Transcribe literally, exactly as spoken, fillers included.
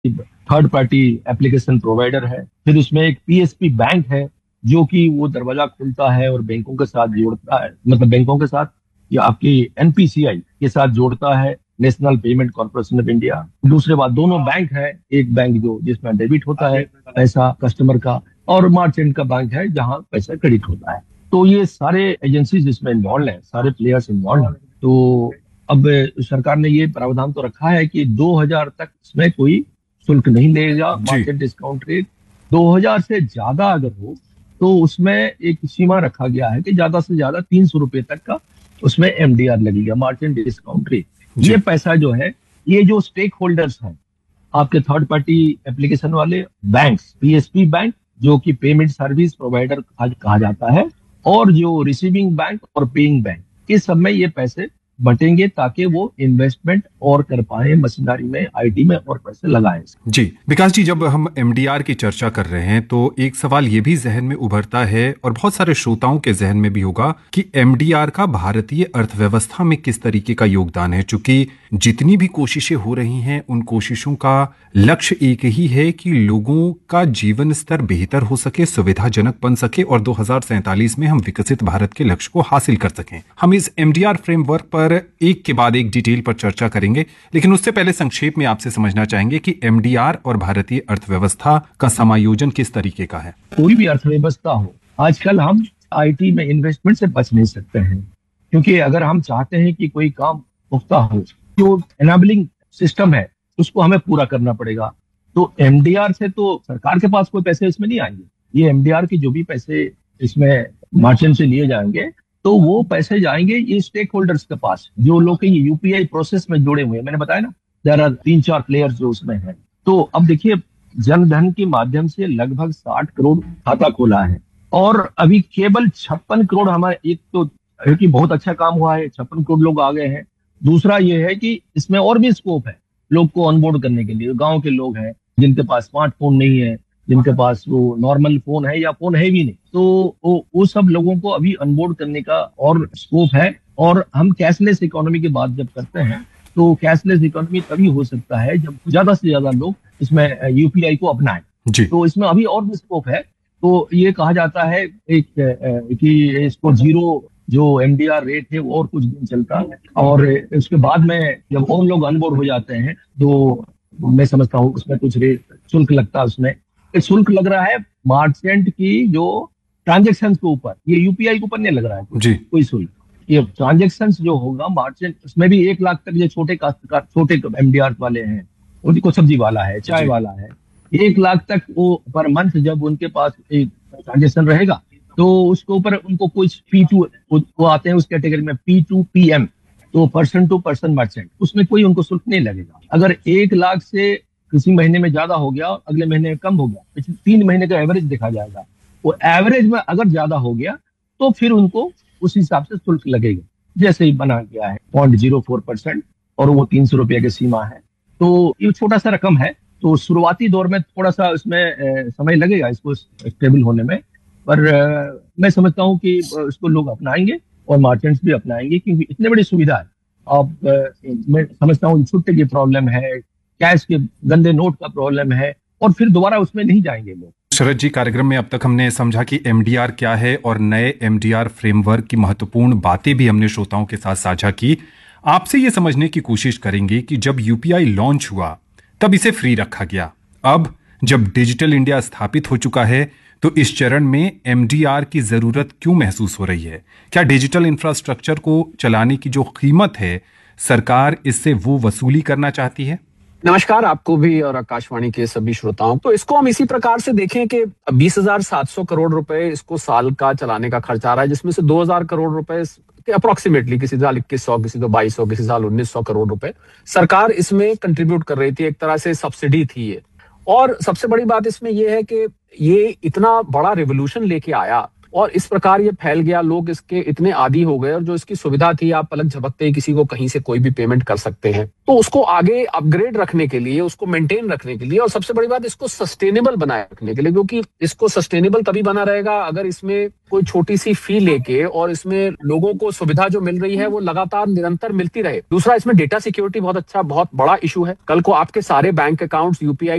Third party application provider है। फिर उसमें एक पीएसपी बैंक है जो कि वो दरवाजा खोलता है और बैंकों के साथ जोड़ता है, मतलब बैंकों के साथ या आपकी एनपीसीआई के साथ जोड़ता है, national payment corporation of India. दूसरे बात, दोनों बैंक है, एक बैंक जो जिसमें डेबिट होता है पैसा कस्टमर का, और मर्चेंट का बैंक है जहां पैसा क्रेडिट होता है। तो ये सारे एजेंसीज इसमें इन्वॉल्व हैं, सारे प्लेयर्स इन्वॉल्व हैं। तो अब सरकार ने ये प्रावधान तो रखा है कि दो हज़ार तक इसमें कोई शुल्क नहीं लेगा, जी। Market discount rate. दो हज़ार से ज्यादा अगर हो तो उसमें एक सीमा रखा गया है कि ज्यादा से ज्यादा तीन सौ रुपए तक का उसमें एमडीआर लगेगा, मार्केट डिस्काउंट रेट। जी। ये पैसा जो है, ये जो स्टेक होल्डर्स हैं आपके थर्ड पार्टी एप्लीकेशन वाले बैंक्स, पीएसपी बैंक जो कि पेमेंट सर्विस प्रोवाइडर कहा जाता है, और जो रिसीविंग बैंक और पेइंग बैंक, इस सब में ये पैसे बटेंगे ताकि वो इन्वेस्टमेंट और कर पाए, मशीनरी में, आईटी में और पैसे लगाएं। जी विकास जी, जब हम एमडीआर की चर्चा कर रहे हैं तो एक सवाल ये भी जहन में उभरता है और बहुत सारे श्रोताओं के जहन में भी होगा कि एमडीआर का भारतीय अर्थव्यवस्था में किस तरीके का योगदान है। चूंकि जितनी भी कोशिशें हो रही हैं उन कोशिशों का लक्ष्य एक ही है कि लोगों का जीवन स्तर बेहतर हो सके, सुविधाजनक बन सके और दो हज़ार सैंतालीस में हम विकसित भारत के लक्ष्य को हासिल कर सकें। हम इस एमडीआर फ्रेमवर्क पर एक के बाद एक डिटेल पर चर्चा करेंगे, लेकिन उससे पहले संक्षेप में आपसे समझना चाहेंगे कि एमडीआर और भारतीय अर्थव्यवस्था का समायोजन किस तरीके का है। कोई भी अर्थव्यवस्था हो, आजकल हम आईटी में इन्वेस्टमेंट से बच नहीं सकते हैं, क्योंकि अगर हम चाहते हैं कि कोई काम पुख्ता हो, जो एनेबलिंग सिस्टम है उसको हमें पूरा करना पड़ेगा। तो एमडीआर से तो सरकार के पास कोई पैसे इसमें नहीं आएंगे। ये एमडीआर के जो भी पैसे इसमें मार्जिन से लिए जाएंगे तो वो पैसे जाएंगे ये स्टेक होल्डर्स के पास, जो लोग ये यूपीआई प्रोसेस में जुड़े हुए हैं। मैंने बताया ना, देयर आर तीन चार प्लेयर्स जो उसमें हैं। तो अब देखिए, जनधन के माध्यम से लगभग साठ करोड़ खाता खोला है, और अभी केवल छप्पन करोड़ हमारे, एक तो है कि बहुत अच्छा काम हुआ है, छप्पन करोड़ लोग आ गए हैं। दूसरा ये है कि इसमें और भी स्कोप है लोग को ऑनबोर्ड करने के लिए। गांव के लोग हैं जिनके पास स्मार्टफोन नहीं है, जिनके पास वो नॉर्मल फोन है या फोन है भी नहीं, तो वो वो सब लोगों को अभी ऑनबोर्ड करने का और स्कोप है। और हम कैशलेस इकोनॉमी की बात जब करते हैं तो कैशलेस इकोनॉमी तभी हो सकता है जब ज्यादा से ज्यादा लोग इसमें यूपीआई को अपनाएं। तो इसमें अभी और भी स्कोप है। तो ये कहा जाता है एक कि इसको जीरो जो एमडीआर रेट है वो और कुछ दिन चलता है, और उसके बाद में जब और लोग ऑनबोर्ड हो जाते हैं तो मैं समझता हूँ उसमें कुछ रेट शुल्क लगता है। उसमें शुल्क लग रहा है मार्चेंट की जो ट्रांजेक्शन के ऊपर, ये यूपीआई के ऊपर नहीं लग रहा है जी। कोई शुल्क। ये ट्रांजेक्शन जो होगा मार्चेंट, उसमें भी एक लाख तक जो छोटे काश्तकार, छोटे एमडीआर वाले हैं, उनको सब्जी वाला है, चाय वाला है, एक लाख तक वो पर मंथ जब उनके पास एक ट्रांजेक्शन रहेगा तो उसके ऊपर उनको कुछ पी टू वो आते हैं उस कैटेगरी में, पी टू पी एम, तो पर्सन टू पर्सन मर्चेंट, उसमें कोई उनको शुल्क नहीं लगेगा। अगर एक लाख से किसी महीने में ज्यादा हो गया और अगले महीने में कम हो गया, पिछले तीन महीने का एवरेज देखा जाएगा, वो एवरेज में अगर ज्यादा हो गया तो फिर उनको उस हिसाब से शुल्क लगेगा, जैसे ही बना गया है पॉइंट जीरो फोर परसेंट, और वो तीन सौ रुपये की सीमा है। तो ये छोटा सा रकम है, तो शुरुआती दौर में थोड़ा सा इसमें समय लगेगा इसको स्टेबल होने में, पर मैं समझता हूँ कि इसको लोग अपनाएंगे और मार्चेंट्स भी अपनाएंगे, क्योंकि इतनी बड़ी सुविधा है। अब मैं समझता हूँ छुट्टे की प्रॉब्लम है, कैश के गंदे नोट का प्रॉब्लम है, और फिर दोबारा उसमें नहीं जाएंगे लोग। शरद जी, कार्यक्रम में अब तक हमने समझा कि एमडीआर क्या है और नए एमडीआर फ्रेमवर्क की महत्वपूर्ण बातें भी हमने श्रोताओं के साथ साझा की। आपसे ये समझने की कोशिश करेंगे कि जब यूपीआई लॉन्च हुआ तब इसे फ्री रखा गया, अब जब डिजिटल इंडिया स्थापित हो चुका है तो इस चरण में एमडीआर की जरूरत क्यों महसूस हो रही है? क्या डिजिटल इंफ्रास्ट्रक्चर को चलाने की जो कीमत है सरकार इससे वो वसूली करना चाहती है? नमस्कार आपको भी और आकाशवाणी के सभी श्रोताओं को। इसको हम इसी प्रकार से देखें कि बीस हजार सात सौ करोड़ रुपए इसको साल का चलाने का खर्च आ रहा है, जिसमें से दो हज़ार करोड़ रुपए अप्रोक्सीमेटली, किसी साल इक्कीस सौ, किसी तो बाईस सौ, किसी साल उन्नीस सौ करोड़ रुपए सरकार इसमें कंट्रीब्यूट कर रही थी। एक तरह से सब्सिडी थी ये। और सबसे बड़ी बात इसमें यह है कि ये इतना बड़ा रिवोल्यूशन लेके आया और इस प्रकार ये फैल गया, लोग इसके इतने आदी हो गए, और जो इसकी सुविधा थी, आप पलक झपकते ही किसी को कहीं से कोई भी पेमेंट कर सकते हैं, तो उसको आगे अपग्रेड रखने के लिए, उसको मेंटेन रखने के लिए, और सबसे बड़ी बात इसको सस्टेनेबल बनाए रखने के लिए, क्योंकि इसको सस्टेनेबल तभी बना रहेगा अगर इसमें कोई छोटी सी फी लेके और इसमें लोगों को सुविधा जो मिल रही है वो लगातार निरंतर मिलती रहे। दूसरा, इसमें डेटा सिक्योरिटी बहुत अच्छा, बहुत बड़ा इशू है। कल को आपके सारे बैंक अकाउंट्स यूपीआई